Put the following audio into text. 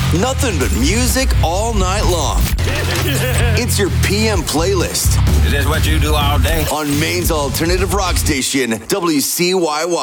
Nothing but music all night long. It's your PM playlist. Is this what you do all day? On Maine's alternative rock station, WCYY.